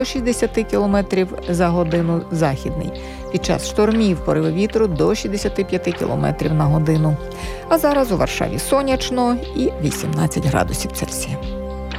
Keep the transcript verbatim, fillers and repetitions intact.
шістдесят кілометрів за годину західний. Під час штормів пориви вітру до шістдесят п'ять кілометрів на годину. А зараз у Варшаві сонячно і вісімнадцять градусів Цельсія.